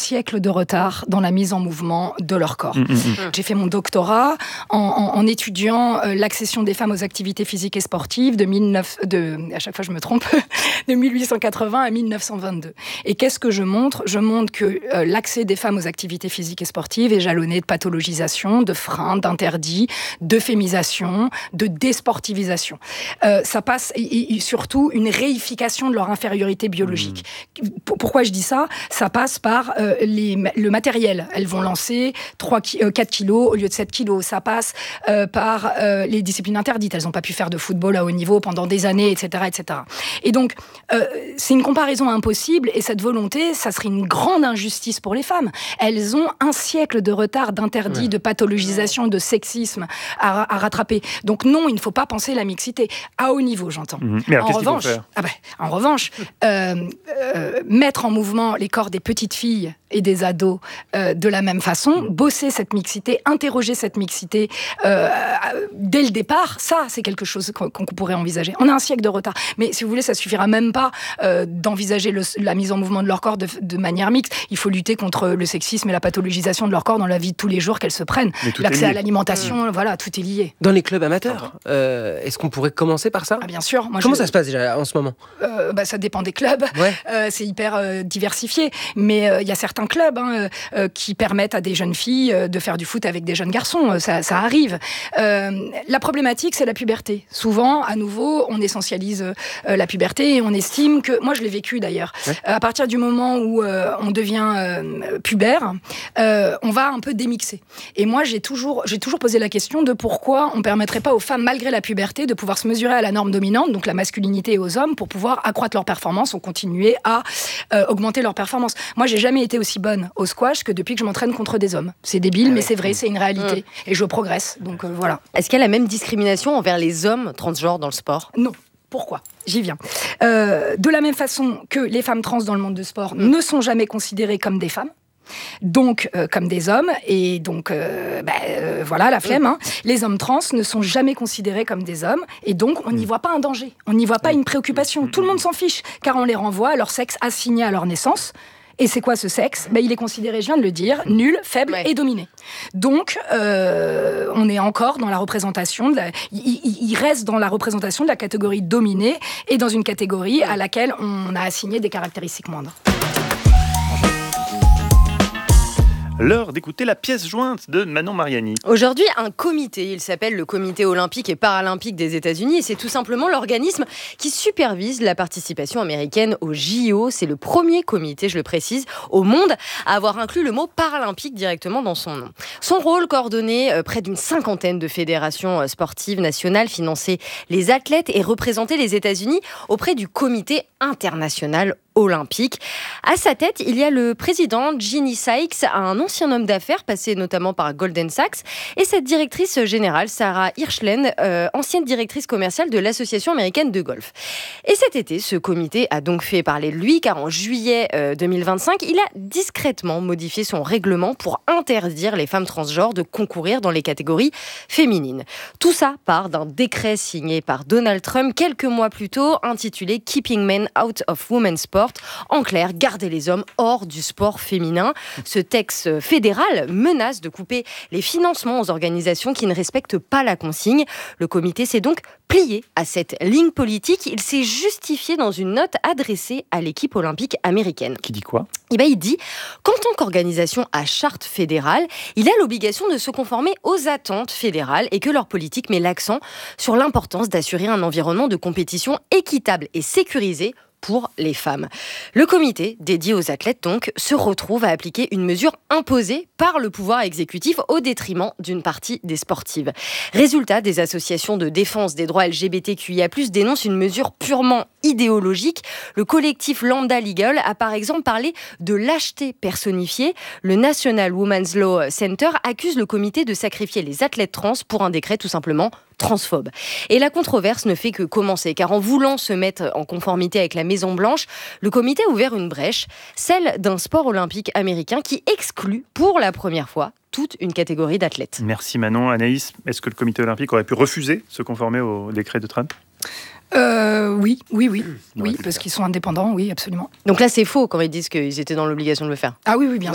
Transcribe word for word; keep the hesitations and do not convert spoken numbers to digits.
siècle de retard dans la mise en mouvement de leur corps. Mmh, mmh. J'ai fait mon doctorat en, en, en étudiant euh, l'accession des femmes aux activités physiques et sportives de, mille neuf, de à chaque fois je me trompe, de mille huit cent quatre-vingts à mille neuf cent vingt-deux. Et qu'est-ce que je montre ? Je montre que euh, l'accès des femmes aux activités physiques et sportives est jalonné de pathologisation, de freins, d'interdits, d'euphémisation, de désportivisation. Euh, ça passe, et, et surtout, une réification de leur infériorité biologique. Mmh. Pourquoi je dis ça ? Ça passe par euh, les, le matériel. Elles vont lancer trois, euh, quatre kilos au lieu de sept kilos. Ça passe euh, par euh, les disciplines interdites. Elles n'ont pas pu faire de football à haut niveau pendant des années, et cetera, et cetera. Et donc, euh, c'est une comparaison impossible, et cette volonté, ça serait une grande injustice pour les femmes. Elles ont un siècle de retard d'interdit, ouais. de pathologisation, de sexisme à, à rattraper. Donc non, il ne faut pas penser la mixité. À haut niveau, j'entends. Mmh. Mais alors, en, revanche, ah ben, en revanche, euh, euh, mettre en mouvement les corps des petites filles et des ados euh, de la même façon, mmh. bosser cette mixité, interroger cette mixité euh, dès le départ, ça, c'est quelque chose qu'on, qu'on pourrait envisager. On a un siècle de retard. Mais si vous voulez, ça ne suffira même pas euh, d'envisager le, la mise en mouvement de leur corps de, de manière mixte. Il faut lutter contre le sexisme et la pathologisation de leur corps dans la vie de tous les jours qu'elles se prennent. L'accès à l'alimentation, mmh. voilà, tout est lié. Dans les clubs amateurs, euh, est-ce qu'on pourrait commencer par ça ? Ah, bien sûr. Moi, Comment je... ça se passe déjà en ce moment ? euh, bah, Ça dépend des clubs. Ouais. Euh, c'est hyper euh, diversifié. Mais il euh, y a certains clubs hein, euh, qui permettent à des jeunes filles euh, de faire du foot avec des jeunes garçons. Ça, ça arrive. Euh, la problématique, c'est la puberté. Souvent, à nouveau, on essentialise euh, la puberté et on estime que... Moi, je l'ai vécu d'ailleurs. Ouais. Euh, à partir du moment où euh, on devient euh, pubère, euh, on va un peu démixer. Et moi, j'ai toujours, j'ai toujours posé la question de pourquoi on ne permettrait pas aux femmes, malgré la puberté, de pouvoir se mesurer à la norme dominante, donc la masculinité, et aux hommes, pour pouvoir accroître leur performance ou continuer à euh, augmenter leur performance. Moi, j'ai jamais été aussi bonne au squash que depuis que je m'entraîne contre des hommes. C'est débile, ah mais ouais. c'est vrai, c'est une réalité. Mmh. Et je progresse, donc euh, voilà. Est-ce qu'il y a la même discrimination envers les hommes transgenres dans le sport ? Non. Pourquoi ? J'y viens. Euh, de la même façon que les femmes trans dans le monde du sport mmh. ne sont jamais considérées comme des femmes, donc euh, comme des hommes, et donc euh, bah, euh, voilà la flemme, hein. Les hommes trans ne sont jamais considérés comme des hommes, et donc on n'y voit pas un danger, on n'y voit pas une préoccupation, tout le monde s'en fiche, car on les renvoie à leur sexe assigné à leur naissance. Et c'est quoi ce sexe ? Ben, il est considéré, je viens de le dire, nul, faible ouais. et dominé. Donc, euh, on est encore dans la représentation, de la, il, il reste dans la représentation de la catégorie dominée et dans une catégorie à laquelle on a assigné des caractéristiques moindres. L'heure d'écouter la pièce jointe de Manon Mariani. Aujourd'hui, un comité, il s'appelle le Comité olympique et paralympique des États-Unis, et c'est tout simplement l'organisme qui supervise la participation américaine aux J O. C'est le premier comité, je le précise, au monde à avoir inclus le mot paralympique directement dans son nom. Son rôle, coordonner près d'une cinquantaine de fédérations sportives nationales, financer les athlètes et représenter les États-Unis auprès du Comité international olympique. À sa tête, il y a le président Ginny Sykes, un ancien homme d'affaires passé notamment par Goldman Sachs, et cette directrice générale, Sarah Hirschlen, euh, ancienne directrice commerciale de l'Association américaine de golf. Et cet été, ce comité a donc fait parler de lui, car en juillet euh, deux mille vingt-cinq, il a discrètement modifié son règlement pour interdire les femmes transgenres de concourir dans les catégories féminines. Tout ça part d'un décret signé par Donald Trump quelques mois plus tôt, intitulé « Keeping Men Out of Women's Sport ». En clair, garder les hommes hors du sport féminin. Ce texte fédéral menace de couper les financements aux organisations qui ne respectent pas la consigne. Le comité s'est donc plié à cette ligne politique. Il s'est justifié dans une note adressée à l'équipe olympique américaine. Qui dit quoi ? Eh ben, il dit qu'en tant qu'organisation à charte fédérale, il a l'obligation de se conformer aux attentes fédérales et que leur politique met l'accent sur l'importance d'assurer un environnement de compétition équitable et sécurisé pour les femmes. Le comité, dédié aux athlètes donc, se retrouve à appliquer une mesure imposée par le pouvoir exécutif au détriment d'une partie des sportives. Résultat, des associations de défense des droits L G B T Q I A plus, dénoncent une mesure purement idéologique. Le collectif Lambda Legal a par exemple parlé de lâcheté personnifiée. Le National Women's Law Center accuse le comité de sacrifier les athlètes trans pour un décret tout simplement transphobe. Et la controverse ne fait que commencer, car en voulant se mettre en conformité avec la Maison-Blanche, le comité a ouvert une brèche, celle d'un sport olympique américain qui exclut pour la première fois toute une catégorie d'athlètes. Merci Manon. Anaïs, est-ce que le comité olympique aurait pu refuser de se conformer au décret de Trump ? Euh, oui, oui, oui, oui, parce qu'ils sont indépendants, oui, absolument. Donc là, c'est faux quand ils disent qu'ils étaient dans l'obligation de le faire. Ah oui, oui, bien sûr.